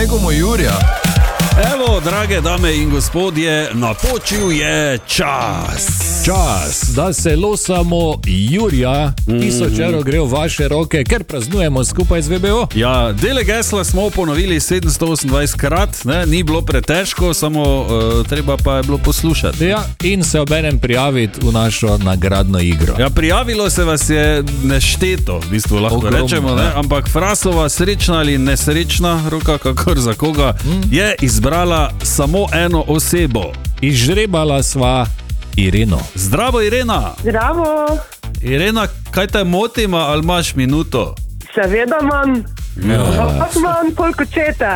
nekomu Jurija. Evo, drage dame in gospodje, napočil je čas, da se losamo Jurija. 1000 evrov gre v vaše roke, ker praznujemo skupaj z VBO. Ja, dele gesla smo ponovili 728 krat, ne? Ni bilo pretežko, samo treba pa je bilo poslušati. Ja, in se obenem prijaviti v našo nagradno igro. Ja, prijavilo se vas je nešteto, v bistvu lahko ogromno, rečemo, ne? Ampak Fraslova srečna ali nesrečna roka, kakor za koga, je izbrala samo eno osebo. Izžrebala sva Ireno. Zdravo, Irena. Zdravo. Irena, kaj te motima, ali imaš minuto? Seveda imam. Imam koliko četa.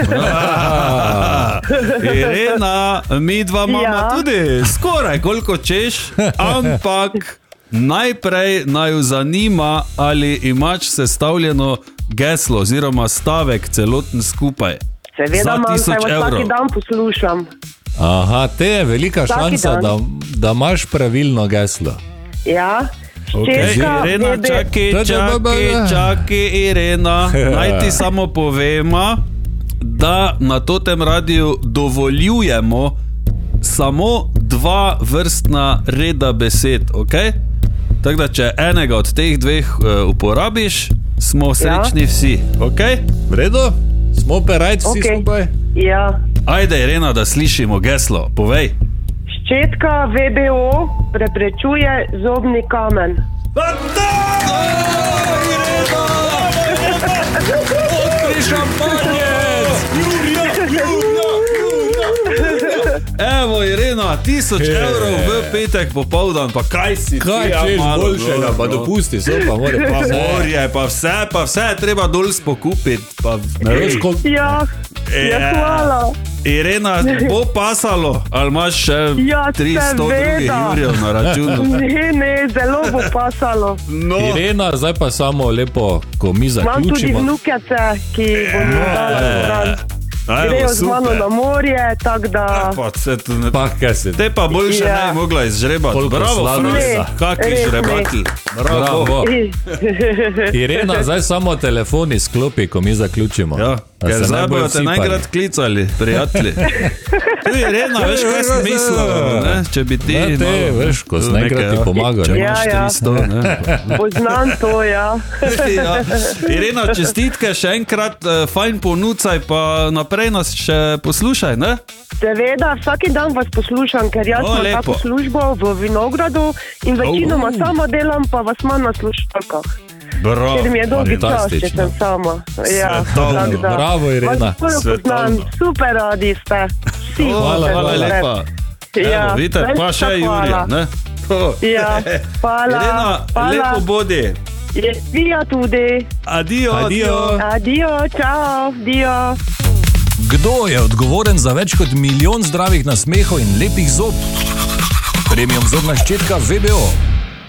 Irena, mi dva imamo tudi skoraj koliko češ, ampak najprej naju zanima, ali imaš sestavljeno geslo oziroma stavek celoten skupaj. Seveda imam, saj vas vsaki dan poslušam. Aha, te je velika šansa, da imaš pravilno geslo. Ja, ščetka, Irena, čaki, Irena, naj ti samo povema, da na totem radiju dovoljujemo samo 2 vrstna reda besed, ok? Tako da, če enega od teh 2 uporabiš, smo srečni vsi, ok? V redu? Smo perajt vsi skupaj? Ja. Ajde, Irena, da slišimo geslo, povej. Ščetka VBO preprečuje zobni kamen. Irena! Odkri šampanjec! Evo, Irena, 1000 evrov v petek popoldan, pa kaj si ti? Kaj češ boljšega, pa dopusti, so pa more pa morje, pa vse je treba dol spokupiti. Ne veš, koliko... Ja, hvala. Irena, bo pasalo, ali imaš še 300 drugih Jurjev na računu? Ne, zelo bo pasalo. No. Irena, zdaj pa samo lepo, ko mi zaključimo. Imam tudi vnukece, ki bodo dala stran. Grejo z mano na morje, tako da... Te pa boljše ne mogla izžrebati. Bravo, Frasa, kakvi žrebaki. Bravo. Irena, zdaj samo telefon izklopi, ko mi zaključimo. Ja, ker zdaj bojo te najkrat klicali, prijatelji. Tudi Irena, veš, kaj sem mislila, če bi ti... Ne, te, veš, ko sem najkrat ti pomagal. Če imaš 300, ne. Poznam to, ja. Irena, čestitke še enkrat, fajn ponucaj, pa naprej nas še poslušaj, ne? Seveda, vsaki dan vas poslušam, ker jaz imam tako službo v Vinogradu in večinoma sama delam, pa vas imam na slušalkah. Bravo, ker mi je dolgi čas, če sem sama. Ja, bravo, Irena. Vas poznam, super radi ste. Hvala lepa. Ja, evo, vidite, pa še Jurija, ne? Ja, hvala. Irena, lepo bodi. Vija tudi. Adio. Adio, čao, dio. Kdo je odgovoren za več kot 1 milijon zdravih nasmehov in lepih zob? Premium zobna ščetka VBO.